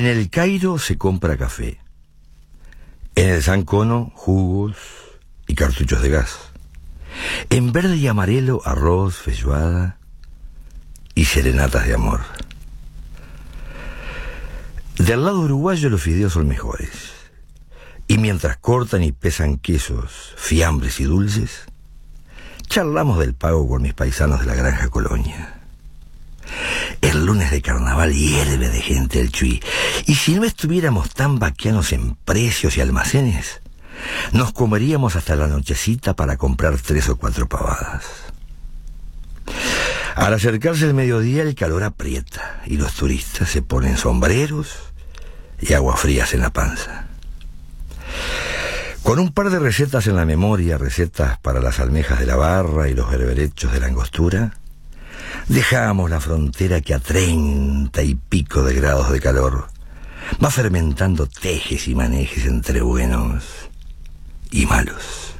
En el Cairo se compra café. En el Sancono, jugos y cartuchos de gas. En verde y amarelo, arroz, feijoada y serenatas de amor. Del lado uruguayo los fideos son mejores. Y mientras cortan y pesan quesos, fiambres y dulces, charlamos del pago con mis paisanos de la Granja Colonia. El lunes de carnaval hierve de gente el Chuy, y si no estuviéramos tan vaquianos en precios y almacenes, nos comeríamos hasta la nochecita para comprar 3 o 4 pavadas. Al acercarse el mediodía el calor aprieta y los turistas se ponen sombreros y aguas frías en la panza. Con un par de recetas en la memoria, recetas para las almejas de la barra y los berberechos de la angostura, dejamos la frontera que a 30 y pico de grados de calor va fermentando tejes y manejes entre buenos y malos.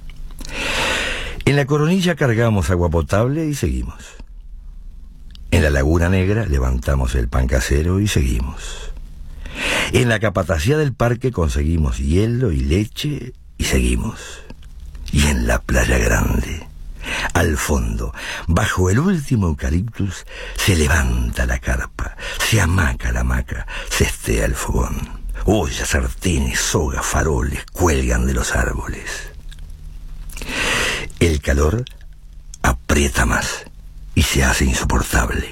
En la Coronilla cargamos agua potable y seguimos. En la Laguna Negra levantamos el pan casero y seguimos. En la Capatacía del Parque conseguimos hielo y leche y seguimos. Y en la Playa Grande, al fondo, bajo el último eucaliptus, se levanta la carpa, se hamaca la hamaca, se estea el fogón. Ollas, sartenes, sogas, faroles cuelgan de los árboles. El calor aprieta más y se hace insoportable.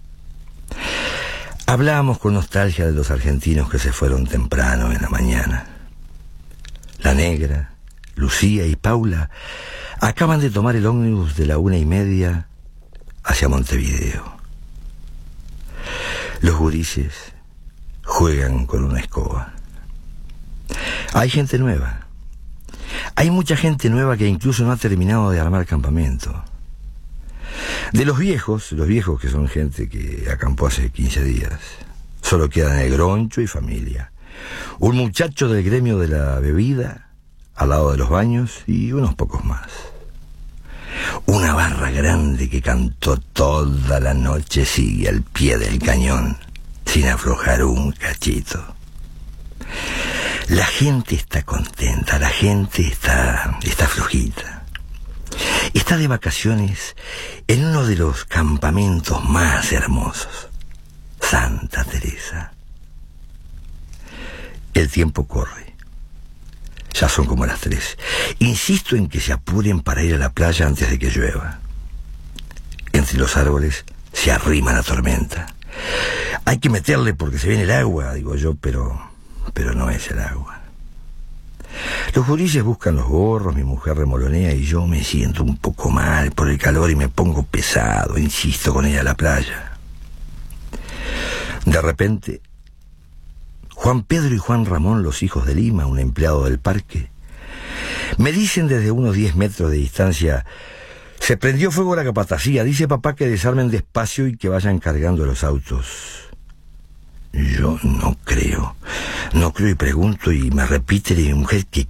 Hablábamos con nostalgia de los argentinos que se fueron temprano en la mañana. La Negra, Lucía y Paula acaban de tomar el ómnibus de la 1:30 hacia Montevideo. Los gurises juegan con una escoba. Hay gente nueva. Hay mucha gente nueva que incluso no ha terminado de armar campamento. De los viejos que son gente que acampó hace 15 días, solo quedan el Groncho y familia. Un muchacho del gremio de la bebida, al lado de los baños, y unos pocos más. Una barra grande que cantó toda la noche sigue al pie del cañón, sin aflojar un cachito. La gente está contenta, la gente está flojita. Está de vacaciones en uno de los campamentos más hermosos, Santa Teresa. El tiempo corre. Ya son como las 3. Insisto en que se apuren para ir a la playa antes de que llueva. Entre los árboles se arrima la tormenta. Hay que meterle porque se viene el agua, digo yo, pero no es el agua. Los gurises buscan los gorros, mi mujer remolonea y yo me siento un poco mal por el calor y me pongo pesado, insisto con ella a la playa. De repente, Juan Pedro y Juan Ramón, los hijos de Lima, un empleado del parque, me dicen desde unos 10 metros de distancia: se prendió fuego la Capatacía, dice papá que desarmen despacio y que vayan cargando los autos. Yo no creo y pregunto y me repite mi mujer ¿qué?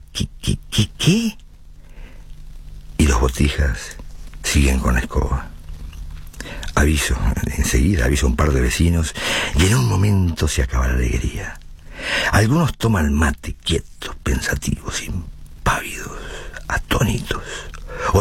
Y los botijas siguen con la escoba. Enseguida aviso a un par de vecinos y en un momento se acaba la alegría. Algunos toman mate quietos, pensativos, impávidos.